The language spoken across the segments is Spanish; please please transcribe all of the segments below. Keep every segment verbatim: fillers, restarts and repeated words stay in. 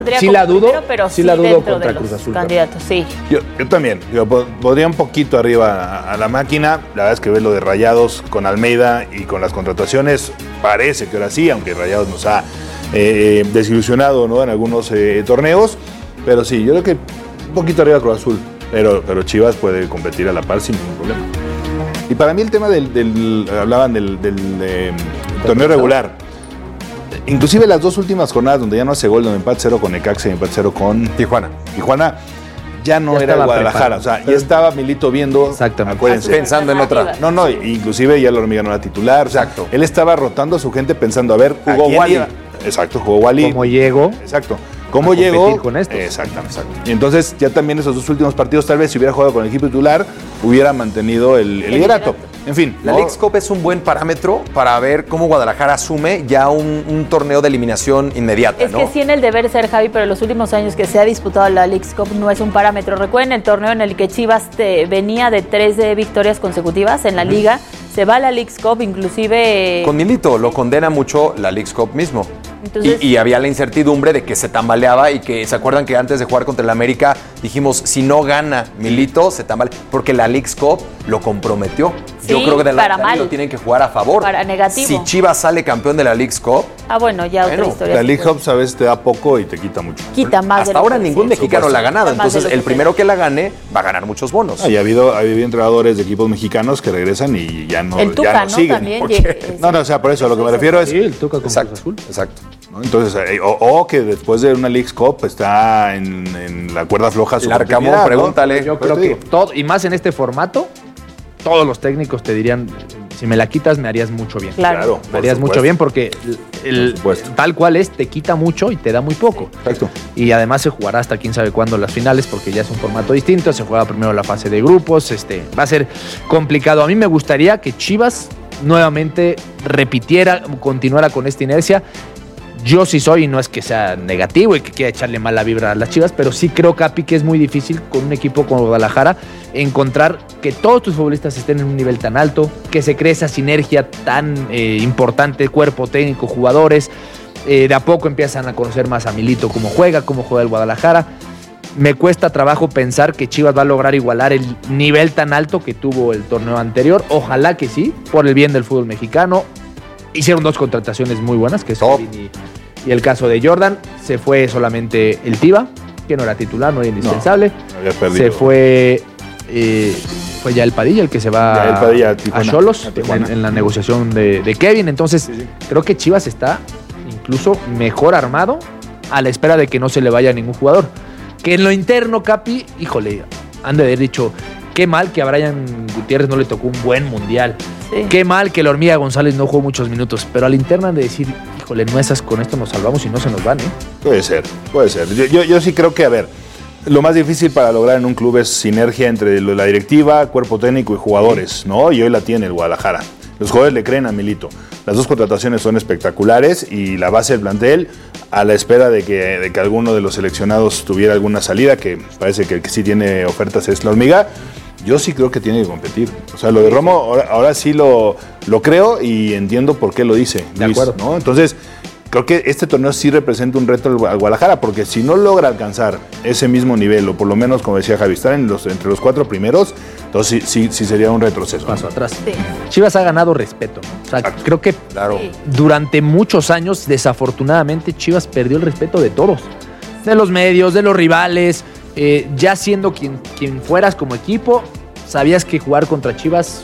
Sí la dudo, primero, pero sí sí la dudo dentro contra de Cruz los Azul. candidatos, sí. Yo, yo también, yo podría un poquito arriba a, a la máquina. La verdad es que ver lo de Rayados con Almeida y con las contrataciones, parece que ahora sí, aunque Rayados nos ha eh, desilusionado, ¿no?, en algunos eh, torneos. Pero sí, yo creo que un poquito arriba Cruz Azul, pero, pero Chivas puede competir a la par sin ningún problema. Y para mí el tema del, del hablaban del, del eh, torneo regular. Inclusive las dos últimas jornadas donde ya no hace gol, donde empate cero con Necaxa y empate cero con Tijuana. Tijuana, ya no Ya era estaba Guadalajara, preparado. o sea, ya estaba Milito viendo, Exactamente. acuérdense. Pensando en otra. No, no, inclusive ya la hormiga no era titular, o sea, Exacto. él estaba rotando a su gente pensando, a ver, ¿a Jugó quién Wally. iba? Exacto, jugó Wally. Como llegó. Exacto. ¿Cómo a competir llegó? con estos. Exactamente, exacto. Y entonces ya también esos dos últimos partidos, tal vez si hubiera jugado con el equipo titular, hubiera mantenido el, el liderato. En fin. La ¿no? Leagues Cup es un buen parámetro para ver cómo Guadalajara asume ya un, un torneo de eliminación inmediata, Es ¿no? que sí en el deber ser, Javi, pero en los últimos años que se ha disputado la Leagues Cup no es un parámetro. Recuerden el torneo en el que Chivas te, venía de tres de victorias consecutivas en la liga, se va a la Leagues Cup, inclusive... Con Milito lo condena mucho la Leagues Cup mismo. Entonces- y, y había la incertidumbre de que se tambaleaba y que, ¿se acuerdan que antes de jugar contra el América dijimos, si no gana Milito, se tambalea? Porque la Leagues Cup lo comprometió. Sí, Yo creo que de para la mal. lo tienen que jugar a favor. Para negativo. Si Chivas sale campeón de la Leagues Cup, Ah, bueno, ya Bueno, otra historia. La sí, League pues. Hubs a veces te da poco y te quita mucho. Quita más de hasta lo ahora que ningún decía. mexicano la ha ganado. Quita más de Entonces, lo que el decía. primero que la gane va a ganar muchos bonos. Ah, y ha habido, ha habido entrenadores de equipos mexicanos que regresan y ya no, El ya Tuca, no ¿no? siguen. También. ¿Por qué? ye- No, no, o sea, por eso a lo que me refiero es... Sí, el Tuca con Exacto, Cruz Azul. exacto. ¿no? Entonces, eh, o, o que después de una Leagues Cup está en, en la cuerda floja su El Arcamón, continuidad, ¿no? pregúntale. Yo Pues creo te que digo. todo, y más en este formato, todos los técnicos te dirían, si me la quitas me harías mucho bien. Claro. Claro, Me por harías supuesto. mucho bien porque el, el- Por supuesto. tal cual es, te quita mucho y te da muy poco. Exacto. Y además se jugará hasta quién sabe cuándo las finales porque ya es un formato distinto, se juega primero la fase de grupos, este, va a ser complicado. A mí me gustaría que Chivas nuevamente repitiera, continuara con esta inercia. Yo sí soy, y no es que sea negativo y que quiera echarle mala vibra a las Chivas, pero sí creo, Capi, que es muy difícil con un equipo como Guadalajara encontrar que todos tus futbolistas estén en un nivel tan alto, que se cree esa sinergia tan eh, importante, cuerpo técnico, jugadores. Eh, de a poco empiezan a conocer más a Milito, cómo juega, cómo juega el Guadalajara. Me cuesta trabajo pensar que Chivas va a lograr igualar el nivel tan alto que tuvo el torneo anterior. Ojalá que sí, por el bien del fútbol mexicano. Hicieron dos contrataciones muy buenas, que es Top. Jovín y, y el caso de Jordan. Se fue solamente el Tiva, que no era titular, no era indispensable. Había perdido. Se fue, eh, fue ya el Padilla, el que se va Ya el Padilla, a a Tijuana. Xolos A Tijuana. en, en la negociación de, de Kevin. Entonces, Sí, sí. creo que Chivas está incluso mejor armado a la espera de que no se le vaya ningún jugador. Que en lo interno, Capi, híjole, han de haber dicho, qué mal que a Brian Gutiérrez no le tocó un buen mundial. Sí. Qué mal que la hormiga González no jugó muchos minutos. Pero a la interna han de decir, híjole, no esas, con esto nos salvamos y no se nos van, ¿eh? Puede ser, puede ser. Yo, yo, yo sí creo que, a ver, lo más difícil para lograr en un club es sinergia entre lo- la directiva, cuerpo técnico y jugadores, ¿no? Y hoy la tiene el Guadalajara. Los jugadores le creen a Milito. Las dos contrataciones son espectaculares y la base del plantel, a la espera de que, de que alguno de los seleccionados tuviera alguna salida, que parece que el que sí tiene ofertas es la hormiga, yo sí creo que tiene que competir. O sea, lo de Romo ahora, ahora sí lo, lo creo y entiendo por qué lo dice De Luis, acuerdo. ¿no? Entonces, creo que este torneo sí representa un reto al Gua- al Guadalajara, porque si no logra alcanzar ese mismo nivel, o por lo menos, como decía Javi, estar en los, entre los cuatro primeros, entonces sí, sí, sí sería un retroceso. Paso atrás. Sí. Chivas ha ganado respeto, ¿no? O sea, Exacto. creo que Claro. Sí. durante muchos años, desafortunadamente, Chivas perdió el respeto de todos. De los medios, de los rivales. eh, ya siendo quien, quien fueras como equipo, sabías que jugar contra Chivas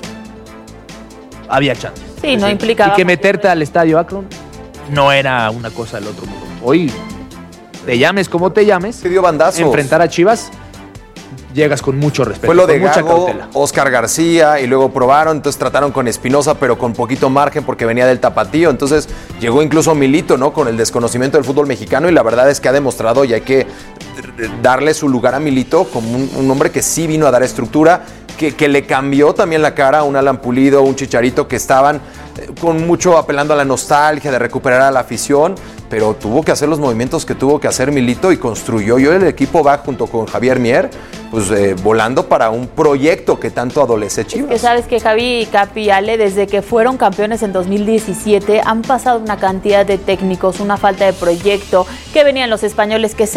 había chances. Sí, no implicaba. Y que meterte al estadio Akron no era una cosa del otro mundo. Hoy, te llames como te llames, Se dio bandazos. enfrentar a Chivas, llegas con mucho respeto, Fue lo con de mucha Gago, cautela. Oscar García, y luego probaron, entonces trataron con Espinosa, pero con poquito margen porque venía del tapatío. Entonces llegó incluso Milito, ¿no? Con el desconocimiento del fútbol mexicano, y la verdad es que ha demostrado, y hay que darle su lugar a Milito como un, un hombre que sí vino a dar estructura. que, que le cambió también la cara a un Alan Pulido, un Chicharito que estaban eh, con mucho apelando a la nostalgia de recuperar a la afición, pero tuvo que hacer los movimientos que tuvo que hacer Milito y construyó. Yo el equipo va junto con Javier Mier, pues eh, volando para un proyecto que tanto adolece Chivas. Es que sabes que Javi, Capi y Ale, desde que fueron campeones en dos mil diecisiete, han pasado una cantidad de técnicos, una falta de proyecto, que venían los españoles que se